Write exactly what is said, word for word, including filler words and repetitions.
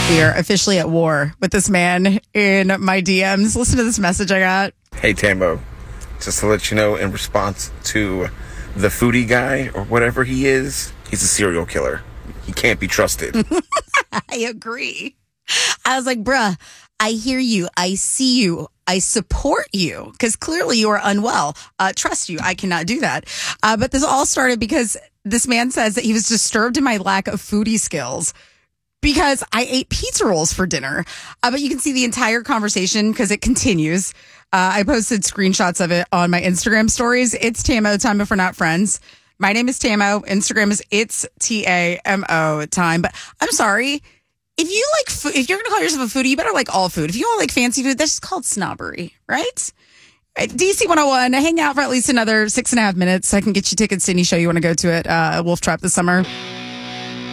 We are officially at war with this man in my D Ms. Listen to this message I got. Hey, Tambo. Just to let you know, in response to the foodie guy or whatever he is, he's a serial killer. He can't be trusted. I agree. I was like, bruh, I hear you. I see you. I support you because clearly you are unwell. Uh, trust you. I cannot do that. Uh, but this all started because this man says that he was disturbed in my lack of foodie skills because I ate pizza rolls for dinner. Uh, but you can see the entire conversation because it continues. Uh, I posted screenshots of it on my Instagram stories. It's Tamo, Time Before Not Friends. My name is Tamo. Instagram is it's T A M O time. But I'm sorry. If you like food, if you're going to call yourself a foodie, you better like all food. If you don't like fancy food, that's just called snobbery, right? D C one oh one, hang out for at least another six and a half minutes. I can get you tickets to any show you want to go to at uh, Wolf Trap this summer.